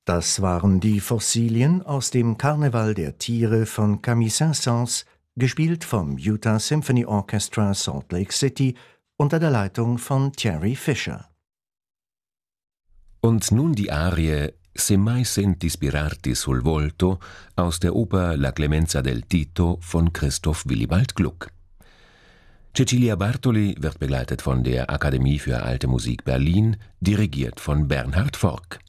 Das waren die Fossilien aus dem Karneval der Tiere von Camille Saint-Saëns, gespielt vom Utah Symphony Orchestra Salt Lake City unter der Leitung von Thierry Fisher. Und nun die Arie Se mai senti spirarti sul volto aus der Oper La Clemenza del Tito von Christoph Willibald Gluck. Cecilia Bartoli wird begleitet von der Akademie für Alte Musik Berlin, dirigiert von Bernhard Forck.